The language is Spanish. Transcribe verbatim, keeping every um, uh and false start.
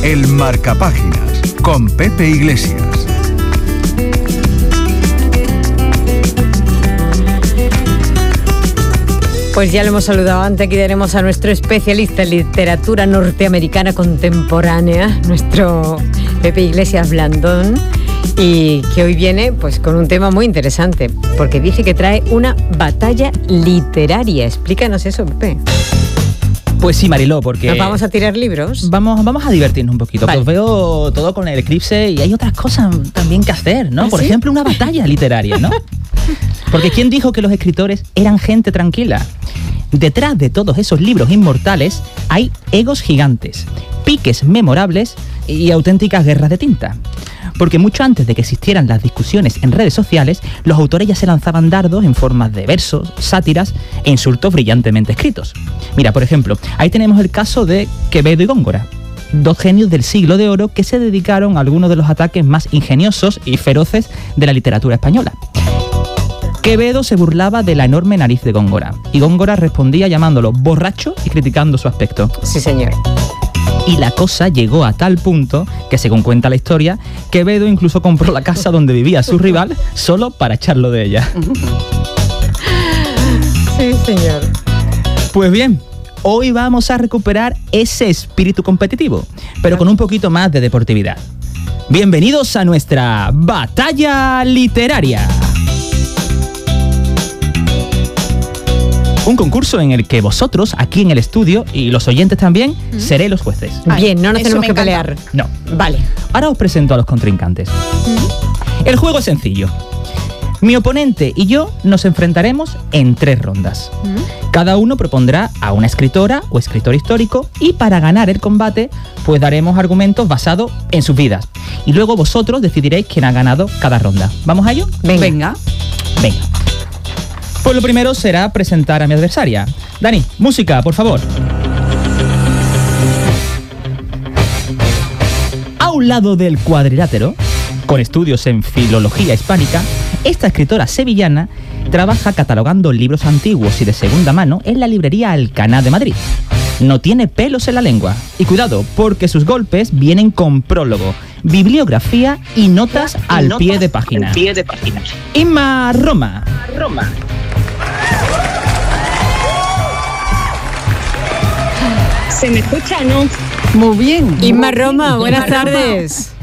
El Marcapáginas, con Pepe Iglesias. Pues ya lo hemos saludado antes, aquí tenemos a nuestro especialista en literatura norteamericana contemporánea, nuestro Pepe Iglesias Blandón, y que hoy viene pues con un tema muy interesante, porque dice que trae una batalla literaria. Explícanos eso, Pepe. Pues sí, Mariló, porque... ¿Nos vamos a tirar libros? Vamos, vamos a divertirnos un poquito. Vale. Pues veo todo con el eclipse y hay otras cosas también que hacer, ¿no? ¿Ah, Por sí? ejemplo, una batalla literaria, ¿no? Porque ¿quién dijo que los escritores eran gente tranquila? Detrás de todos esos libros inmortales hay egos gigantes, piques memorables y auténticas guerras de tinta. Porque mucho antes de que existieran las discusiones en redes sociales, los autores ya se lanzaban dardos en formas de versos, sátiras e insultos brillantemente escritos. Mira, por ejemplo, ahí tenemos el caso de Quevedo y Góngora, dos genios del siglo de oro que se dedicaron a algunos de los ataques más ingeniosos y feroces de la literatura española. Quevedo se burlaba de la enorme nariz de Góngora y Góngora respondía llamándolo borracho y criticando su aspecto. Sí, señor. Y la cosa llegó a tal punto que, según cuenta la historia, Quevedo incluso compró la casa donde vivía su rival solo para echarlo de ella. Sí, señor. Pues bien, hoy vamos a recuperar ese espíritu competitivo, pero con un poquito más de deportividad. Bienvenidos a nuestra batalla literaria. Un concurso en el que vosotros, aquí en el estudio, y los oyentes también, mm. seréis los jueces. Bien, no nos tenemos que pelear. No. Vale. Ahora os presento a los contrincantes. Mm. El juego es sencillo. Mi oponente y yo nos enfrentaremos en tres rondas. Mm. Cada uno propondrá a una escritora o escritor histórico y para ganar el combate, pues daremos argumentos basados en sus vidas. Y luego vosotros decidiréis quién ha ganado cada ronda. ¿Vamos a ello? Venga. Venga. Venga. Pues lo primero será presentar a mi adversaria. Dani, música, por favor. A un lado del cuadrilátero, con estudios en filología hispánica, esta escritora sevillana trabaja catalogando libros antiguos y de segunda mano en la librería Alcaná de Madrid. No tiene pelos en la lengua. Y cuidado, porque sus golpes vienen con prólogo, bibliografía y notas, y al, notas pie de página. al pie de página. Inma Roma. Roma. ¿Se me escucha, no? Muy bien. Inma Roma, buenas tardes.